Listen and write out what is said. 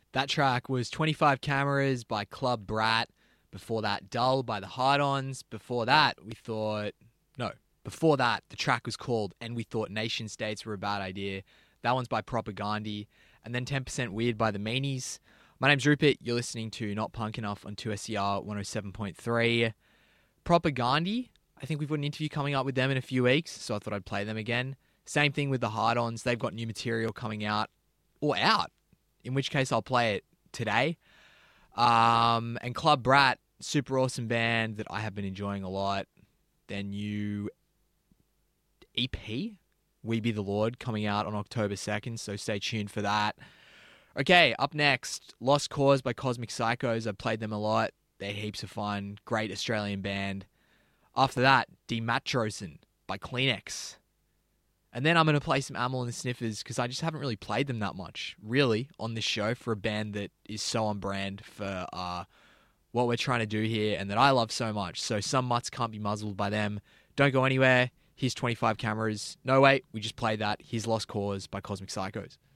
That track was 25 Cameras by Club Brat. Before that, Dull by the Hard-Ons. Before that, the track was called And We Thought Nation States Were a Bad Idea. That one's by Propagandhi. And then 10% Weird by the Meanies. My name's Rupert. You're listening to Not Punk Enough on 2SCR 107.3. Propagandhi, I think we've got an interview coming up with them in a few weeks, so I thought I'd play them again. Same thing with the Hard-Ons. They've got new material coming out, in which case I'll play it today. And Club Brat, super awesome band that I have been enjoying a lot. Their new EP, We Be the Lord, coming out on October 2nd, so stay tuned for that. Okay, up next, Lost Cause by Cosmic Psychos. I've played them a lot. They're heaps of fun. Great Australian band. After that, Dematrosen by Kleenex. And then I'm going to play some Amyl and the Sniffers because I just haven't really played them that much, really, on this show for a band that is so on brand for what we're trying to do here and that I love so much. So Some Mutts Can't Be Muzzled by them. Don't go anywhere. Here's 25 Cameras. No, wait, we just played that. Here's Lost Cause by Cosmic Psychos.